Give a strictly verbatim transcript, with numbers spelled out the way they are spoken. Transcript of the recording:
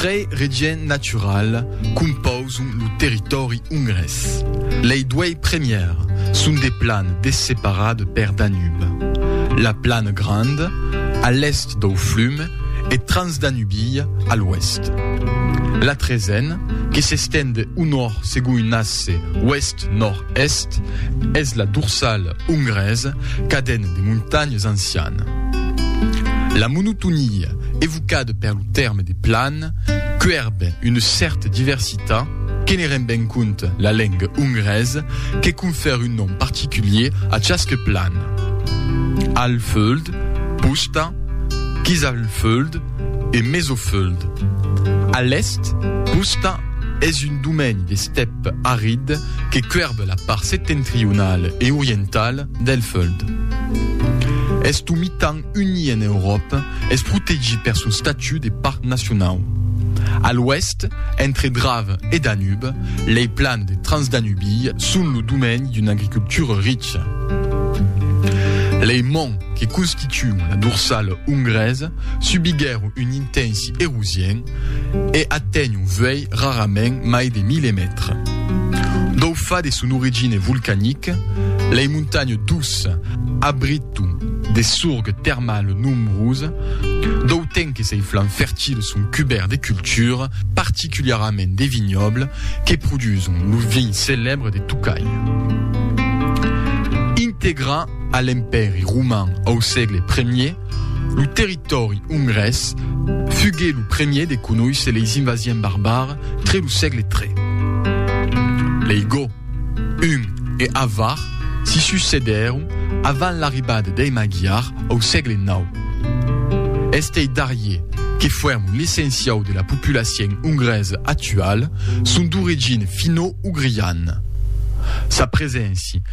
Tre regioni naturali composano il territorio ungherese. Le due premiere sono des planes déséparées per Danube. La plane grande, à l'est del fiume, e Transdanubia à l'ouest. La trezième, che si estende au nord según un asse ouest-nord-est, è la dorsale ungherese, cadena de montagnes anciennes. La monotonia evocada per il terme de plane coerbe une certa diversità che ne rend ben compte la langue ungherese che confère un nom particulier à chaque plane. Alföld, Pusta, Kisalföld et Mesoföld. À l'est, Pusta est une domaine des steppes arides qui coerbe la part septentrionale et orientale d'Elföld. Est au mi-temps uni en Europe, est protégé par son statut de parc national. À l'ouest, entre Drave et Danube, les plaines de Transdanubie sont le domaine d'une agriculture riche. Les monts qui constituent la dorsale ungherese subissent une intense érosion et atteignent une veille rarement mai de millimètres. Du fait de son origine volcanique, les montagnes douces abritent des sources thermales nombreuses, d'autant que ces flancs fertiles sont couverts de cultures, particulièrement des vignobles, qui produisent le vin célèbre de Tokai. Intégrant à l'Empire romain au siècle premier, le territoire hongrois fut le premier de connaître les invasions barbares très le siècle treize. Les Goths, Huns et Avars s'y succédèrent avant l'arrivée des Magyars au siècle neuf. Estes derniers, qui forment l'essentiel de la population hongroise actuelle, sont d'origine finno-ougriane. Sa présence